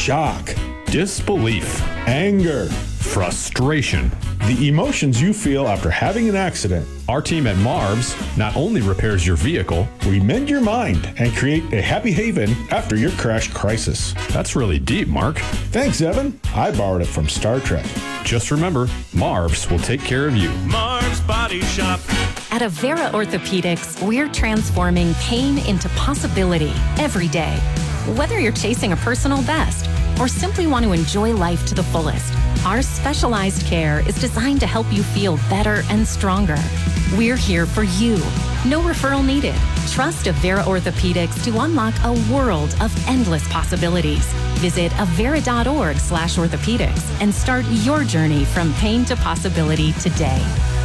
shock, disbelief, anger, frustration. the emotions you feel after having an accident. Our team at Marv's not only repairs your vehicle, We mend your mind and create a happy haven after your crash crisis. that's really deep, Mark. Thanks, Evan. I borrowed it from Star Trek. Just remember, Marv's will take care of you. Marv's Body Shop. At Avera Orthopedics, we're transforming pain into possibility every day. Whether you're chasing a personal best or simply want to enjoy life to the fullest, our specialized care is designed to help you feel better and stronger. We're here for you. No referral needed. Trust Avera Orthopedics to unlock a world of endless possibilities. Visit avera.org/orthopedics and start your journey from pain to possibility today.